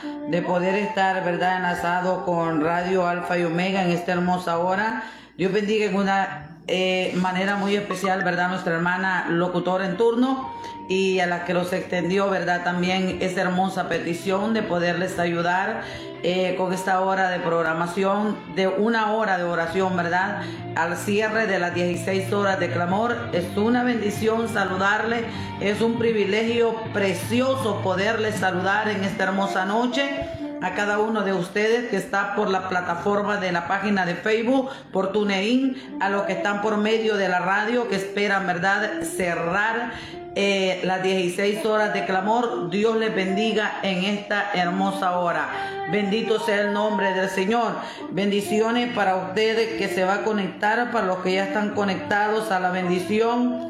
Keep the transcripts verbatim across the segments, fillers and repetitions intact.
de poder estar, ¿verdad?, enlazado con Radio Alfa y Omega en esta hermosa hora. Dios bendiga en una eh, manera muy especial, ¿verdad?, nuestra hermana locutora en turno, y a la que nos extendió, ¿verdad?, también esa hermosa petición de poderles ayudar eh, con esta hora de programación de una hora de oración, ¿verdad?, al cierre de las dieciséis horas de clamor. Es una bendición saludarle, es un privilegio precioso poderles saludar en esta hermosa noche. A cada uno de ustedes que está por la plataforma de la página de Facebook, por TuneIn, a los que están por medio de la radio, que esperan, ¿verdad?, cerrar eh, las dieciséis horas de clamor. Dios les bendiga en esta hermosa hora. Bendito sea el nombre del Señor. Bendiciones para ustedes que se va a conectar, para los que ya están conectados a la bendición.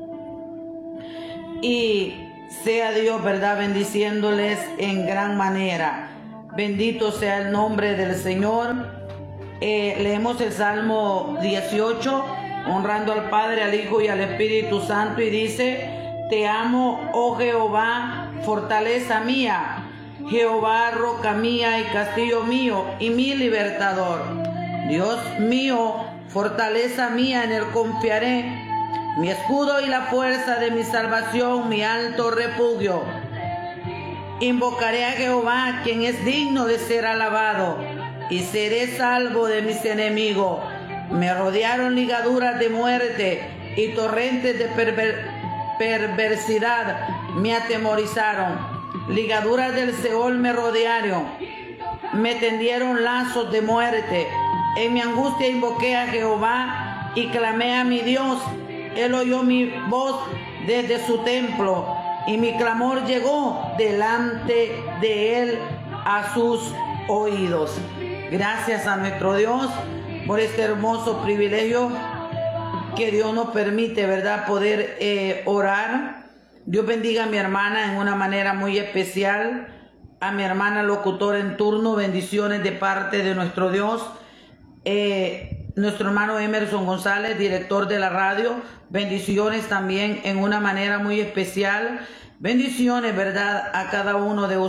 Y sea Dios, ¿verdad?, bendiciéndoles en gran manera. Bendito sea el nombre del Señor. Eh, leemos el Salmo dieciocho, honrando al Padre, al Hijo y al Espíritu Santo, y dice: Te amo, oh Jehová, fortaleza mía, Jehová, roca mía y castillo mío y mi libertador. Dios mío, fortaleza mía, en él confiaré, mi escudo y la fuerza de mi salvación, mi alto refugio. Invocaré a Jehová, quien es digno de ser alabado, y seré salvo de mis enemigos. Me rodearon ligaduras de muerte y torrentes de perver perversidad me atemorizaron. Ligaduras del Seol me rodearon, me tendieron lazos de muerte. En mi angustia invoqué a Jehová y clamé a mi Dios. Él oyó mi voz desde su templo, y mi clamor llegó delante de él a sus oídos. Gracias a nuestro Dios por este hermoso privilegio que Dios nos permite, ¿verdad?, poder eh, orar. Dios bendiga a mi hermana en una manera muy especial, a mi hermana locutora en turno. Bendiciones de parte de nuestro Dios. Eh, nuestro hermano Emerson González, director de la radio, bendiciones también en una manera muy especial. Bendiciones, ¿verdad?, a cada uno de